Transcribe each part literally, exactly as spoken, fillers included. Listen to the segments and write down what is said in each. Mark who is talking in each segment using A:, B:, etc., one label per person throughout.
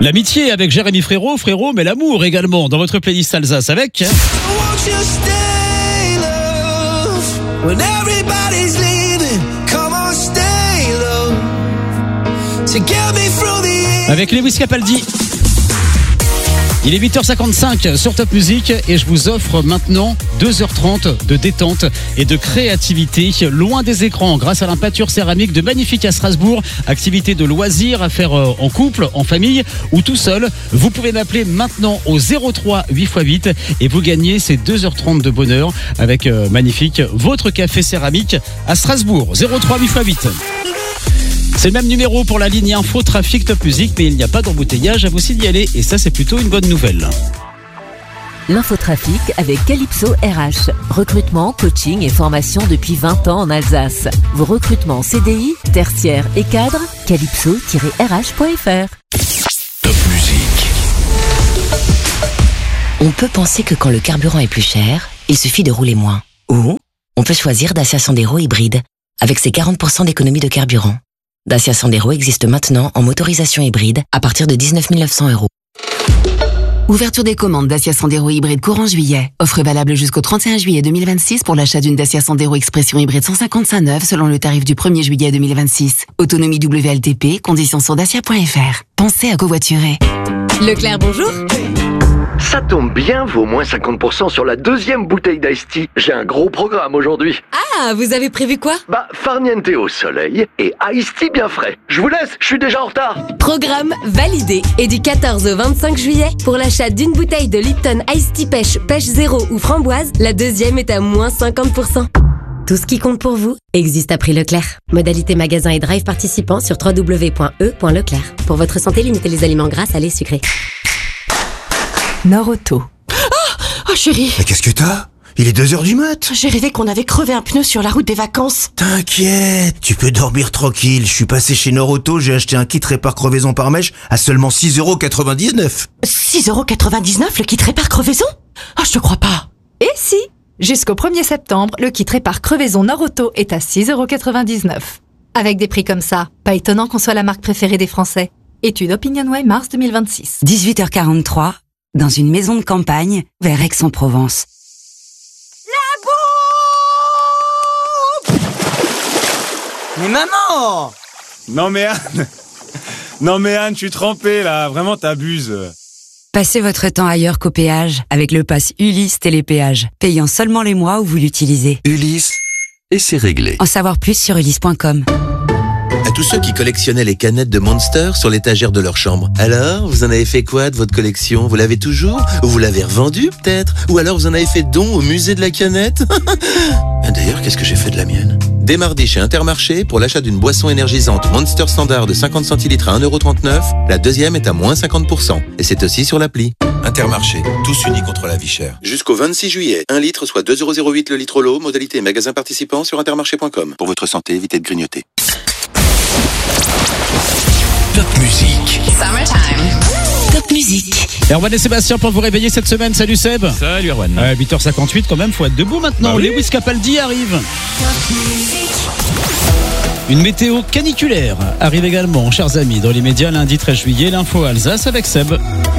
A: L'amitié avec Jérémy Frérot, Frérot, mais l'amour également dans votre playlist Alsace avec... Avec Lewis Capaldi. Il est huit heures cinquante-cinq sur Top Music et je vous offre maintenant deux heures trente de détente et de créativité loin des écrans grâce à la peinture céramique de Magnifique à Strasbourg. Activité de loisirs à faire en couple, en famille ou tout seul. Vous pouvez m'appeler maintenant au zéro trois huit fois huit et vous gagnez ces deux heures trente de bonheur avec Magnifique, votre café céramique à Strasbourg. zéro trois huit fois huit. C'est le même numéro pour la ligne info trafic Top Music, mais il n'y a pas d'embouteillage à vous signaler et ça c'est plutôt une bonne nouvelle.
B: L'infotrafic avec Calypso R H. Recrutement, coaching et formation depuis vingt ans en Alsace. Vos recrutements C D I, tertiaire et cadre, calypso tiret r h point f r.
C: Top Music.
D: On peut penser que quand le carburant est plus cher, il suffit de rouler moins. Ou on peut choisir Dacia Sandero hybride avec ses quarante pour cent d'économie de carburant. Dacia Sandero existe maintenant en motorisation hybride à partir de dix-neuf mille neuf cents euros.
E: Ouverture des commandes Dacia Sandero hybride courant juillet. Offre valable jusqu'au trente et un juillet deux mille vingt-six pour l'achat d'une Dacia Sandero Expression hybride cent cinquante-cinq neuve selon le tarif du premier juillet deux mille vingt-six. Autonomie W L T P, conditions sur dacia point f r. Pensez à covoiturer.
F: Leclerc, bonjour.
G: Ça tombe bien, vaut moins cinquante pour cent sur la deuxième bouteille d'Ice Tea. J'ai un gros programme aujourd'hui.
F: Ah, vous avez prévu quoi?
G: Bah, farniente au soleil et Ice Tea bien frais. Je vous laisse, je suis déjà en retard.
F: Programme validé. Et du quatorze au vingt-cinq juillet, pour l'achat d'une bouteille de Lipton Ice Tea Pêche, Pêche Zéro ou Framboise, la deuxième est à moins cinquante pour cent. Tout ce qui compte pour vous existe à prix Leclerc. Modalité magasin et drive participants sur w w w point e point leclerc. Pour votre santé, limitez les aliments gras, salés, sucrés.
H: Norauto.
I: Oh, oh chérie.
J: Mais qu'est-ce que t'as? Il est deux heures du mat.
I: J'ai rêvé qu'on avait crevé un pneu sur la route des vacances.
J: T'inquiète, tu peux dormir tranquille. Je suis passé chez Norauto, j'ai acheté un kit répare crevaison par mèche à seulement six euros quatre-vingt-dix-neuf.
I: six euros quatre-vingt-dix-neuf le kit répare crevaison? Oh, je te crois pas.
H: Et si? Jusqu'au premier septembre, le kit répare crevaison Norauto est à six euros quatre-vingt-dix-neuf. Avec des prix comme ça, pas étonnant qu'on soit la marque préférée des Français. Étude OpinionWay mars deux mille vingt-six.
K: dix-huit heures quarante-trois, dans une maison de campagne, vers Aix-en-Provence.
L: La bombe! Mais maman!
M: Non mais Anne, non mais Anne, je suis trempé là, vraiment t'abuses.
K: Passez votre temps ailleurs qu'au péage avec le pass Ulysse Télépéage, payant seulement les mois où vous l'utilisez.
C: Ulysse, et c'est réglé.
K: En savoir plus sur ulysse point com.
N: À tous ceux qui collectionnaient les canettes de Monster sur l'étagère de leur chambre. Alors, vous en avez fait quoi de votre collection? Vous l'avez toujours? Ou vous l'avez revendue peut-être? Ou alors vous en avez fait don au musée de la canette? D'ailleurs, qu'est-ce que j'ai fait de la mienne? Dès mardi chez Intermarché, pour l'achat d'une boisson énergisante Monster Standard de cinquante centilitres à un euro trente-neuf, la deuxième est à moins cinquante pour cent. Et c'est aussi sur l'appli.
O: Intermarché, tous unis contre la vie chère.
N: Jusqu'au vingt-six juillet, un litre soit deux euros zéro huit le litre l'eau, modalité magasin participant sur intermarché point com. Pour votre santé, évitez de grignoter.
C: Top Music.
B: Summertime. Top Music.
A: Erwan et Sébastien pour vous réveiller cette semaine. Salut Seb.
P: Salut Erwan.
A: À huit heures cinquante-huit quand même, faut être debout maintenant. Bah oui. Lewis Capaldi arrive. Une météo caniculaire arrive également, chers amis, dans les médias lundi treize juillet. L'info Alsace avec Seb.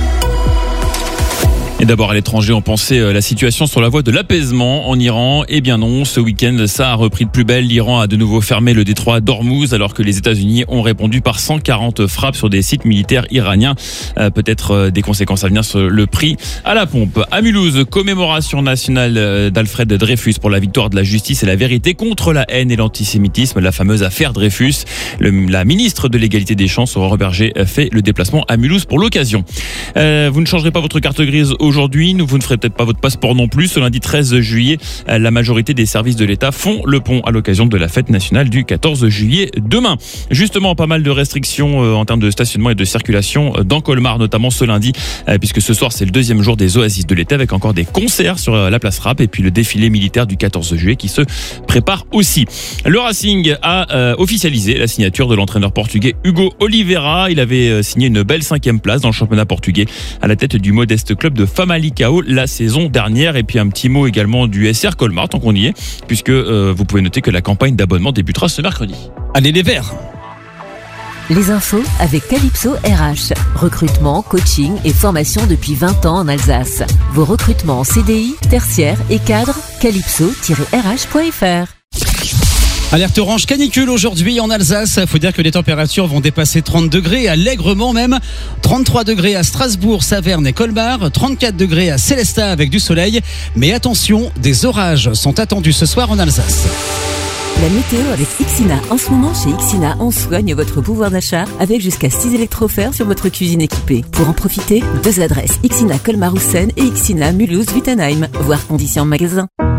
P: Et d'abord à l'étranger, on pensait la situation sur la voie de l'apaisement en Iran. Eh bien non, ce week-end, ça a repris de plus belle. L'Iran a de nouveau fermé le détroit d'Ormuz alors que les États-Unis ont répondu par cent quarante frappes sur des sites militaires iraniens. Euh, peut-être euh, des conséquences à venir sur le prix à la pompe. À Mulhouse, commémoration nationale d'Alfred Dreyfus pour la victoire de la justice et la vérité contre la haine et l'antisémitisme, la fameuse affaire Dreyfus. Le, la ministre de l'égalité des chances, Aurore Berger, fait le déplacement à Mulhouse pour l'occasion. Euh, vous ne changerez pas votre carte grise aujourd'hui. Aujourd'hui, vous ne ferez peut-être pas votre passeport non plus. Ce lundi treize juillet, la majorité des services de l'État font le pont à l'occasion de la fête nationale du quatorze juillet demain. Justement, pas mal de restrictions en termes de stationnement et de circulation dans Colmar, notamment ce lundi, puisque ce soir c'est le deuxième jour des Oasis de l'été avec encore des concerts sur la place Rapp et puis le défilé militaire du quatorze juillet qui se prépare aussi. Le Racing a euh, officialisé la signature de l'entraîneur portugais Hugo Oliveira. Il avait signé une belle cinquième place dans le championnat portugais à la tête du modeste club de Famalicão la saison dernière. Et puis un petit mot également du S R Colmar, tant qu'on y est, puisque euh, vous pouvez noter que la campagne d'abonnement débutera ce mercredi.
A: Allez les Verts.
B: Les infos avec Calypso R H. Recrutement, coaching et formation depuis vingt ans en Alsace. Vos recrutements en C D I, tertiaire et cadre, calypso tiret r h point f r.
A: Alerte orange canicule aujourd'hui en Alsace. Faut dire que les températures vont dépasser trente degrés, allègrement même. trente-trois degrés à Strasbourg, Saverne et Colmar. trente-quatre degrés à Sélestat avec du soleil. Mais attention, des orages sont attendus ce soir en Alsace.
B: La météo avec Ixina. En ce moment, chez Ixina, on soigne votre pouvoir d'achat avec jusqu'à six électrofers sur votre cuisine équipée. Pour en profiter, deux adresses, Ixina Colmar-Houssen et Ixina Mulhouse-Wittenheim. Voir conditions en magasin.